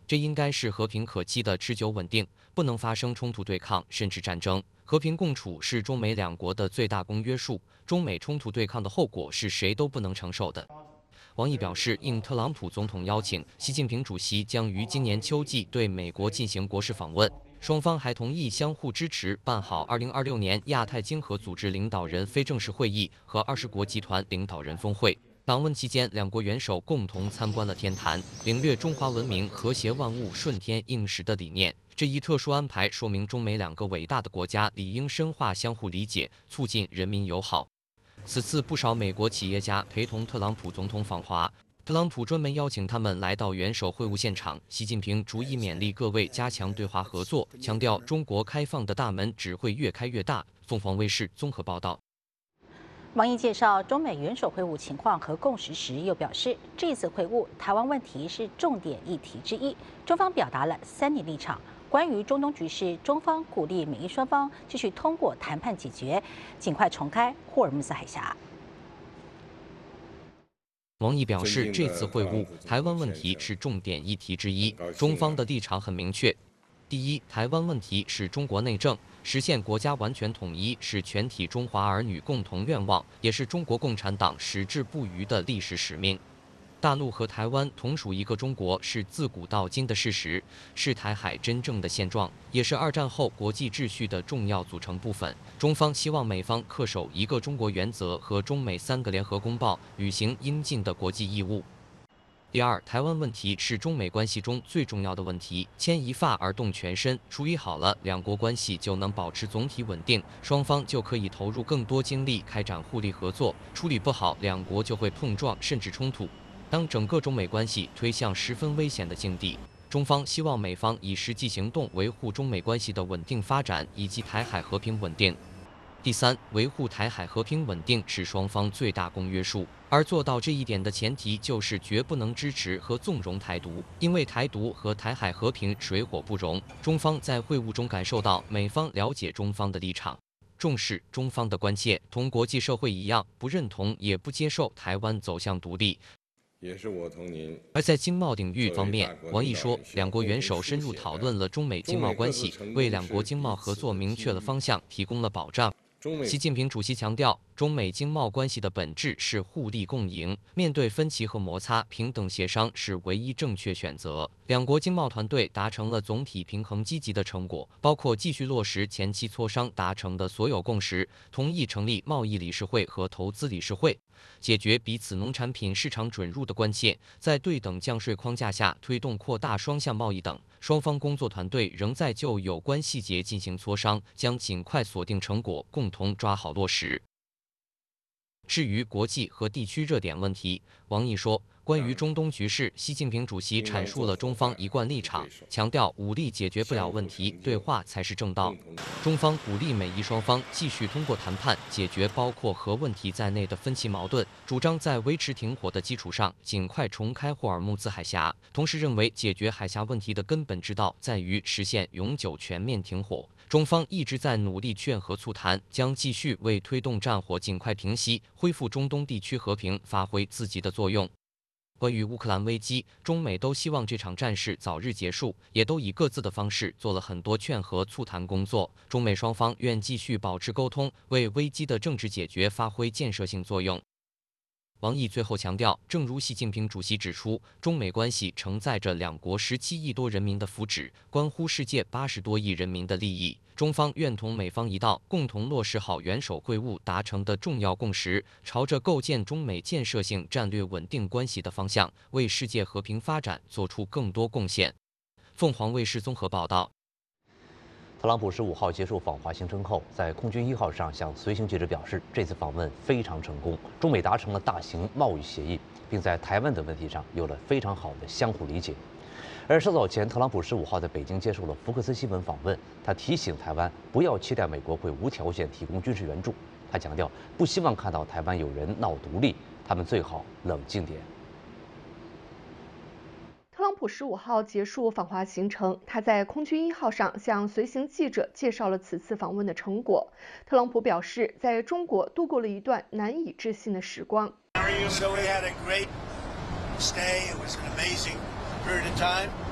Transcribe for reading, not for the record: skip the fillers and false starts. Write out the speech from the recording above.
这应该是和平可期的持久稳定，不能发生冲突对抗甚至战争。和平共处是中美两国的最大公约数，中美冲突对抗的后果是谁都不能承受的。王毅表示，应特朗普总统邀请，习近平主席将于今年秋季对美国进行国事访问。双方还同意相互支持办好2026年亚太经合组织领导人非正式会议和20国集团领导人峰会。访问期间，两国元首共同参观了天坛，领略中华文明和谐万物、顺天应时的理念。这一特殊安排说明中美两个伟大的国家理应深化相互理解，促进人民友好。此次不少美国企业家陪同特朗普总统访华，特朗普专门邀请他们来到元首会晤现场。习近平逐一勉励各位加强对华合作，强调中国开放的大门只会越开越大。凤凰卫视综合报道。 王毅介绍中美元首会晤情况和共识时，又表示，这次会晤台湾问题是重点议题之一，中方表达了3点立场。关于中东局势，中方鼓励美伊双方继续通过谈判解决，尽快重开霍尔木兹海峡。 王毅表示，这次会晤台湾问题是重点议题之一，中方的立场很明确。第一，台湾问题是中国内政，实现国家完全统一是全体中华儿女共同愿望，也是中国共产党矢志不渝的历史使命。大陆和台湾同属一个中国是自古到今的事实，是台海真正的现状，也是2战后国际秩序的重要组成部分。中方希望美方恪守一个中国原则和中美3个联合公报，履行应尽的国际义务。第二，台湾问题是中美关系中最重要的问题，牵一发而动全身，处理好了，两国关系就能保持总体稳定，双方就可以投入更多精力开展互利合作；处理不好，两国就会碰撞甚至冲突。当整个中美关系推向十分危险的境地，中方希望美方以实际行动维护中美关系的稳定发展以及台海和平稳定。第三，维护台海和平稳定是双方最大公约数，而做到这一点的前提就是绝不能支持和纵容台独，因为台独和台海和平水火不容。中方在会晤中感受到美方了解中方的立场，重视中方的关切，同国际社会一样，不认同也不接受台湾走向独立。 也是我同您。 而在经贸领域方面，王毅说，两国元首深入讨论了中美经贸关系，为两国经贸合作明确了方向，提供了保障。习近平主席强调，中美经贸关系的本质是互利共赢，面对分歧和摩擦，平等协商是唯一正确选择。两国经贸团队达成了总体平衡积极的成果，包括继续落实前期磋商达成的所有共识，同意成立贸易理事会和投资理事会，解决彼此农产品市场准入的关切，在对等降税框架下推动扩大双向贸易等。双方工作团队仍在就有关细节进行磋商，将尽快锁定成果，共同抓好落实。至于国际和地区热点问题，王毅说，关于中东局势，习近平主席阐述了中方一贯立场，强调武力解决不了问题，对话才是正道。中方鼓励美伊双方继续通过谈判解决包括核问题在内的分歧矛盾，主张在维持停火的基础上尽快重开霍尔木兹海峡，同时认为解决海峡问题的根本之道在于实现永久全面停火。中方一直在努力劝和促谈，将继续为推动战火尽快平息、恢复中东地区和平发挥自己的作用。关于乌克兰危机，中美都希望这场战事早日结束，也都以各自的方式做了很多劝和促谈工作。中美双方愿继续保持沟通，为危机的政治解决发挥建设性作用。王毅最后强调，正如习近平主席指出，中美关系承载着两国17亿多人民的福祉，关乎世界80多亿人民的利益。中方愿同美方一道，共同落实好元首会晤达成的重要共识，朝着构建中美建设性战略稳定关系的方向，为世界和平发展做出更多贡献。凤凰卫视综合报道。 特朗普15号结束访华行程后，在空军1号上向随行记者表示，这次访问非常成功，中美达成了大型贸易协议，并在台湾等问题上有了非常好的相互理解。而稍早前，特朗普15号在北京接受了福克斯新闻访问，他提醒台湾不要期待美国会无条件提供军事援助。他强调，不希望看到台湾有人闹独立，他们最好冷静点。 特朗普15号结束访华行程，他在空军1号上向随行记者介绍了此次访问的成果。特朗普表示，在中国度过了一段难以置信的时光。 So we had a great stay. It was an amazing period of time.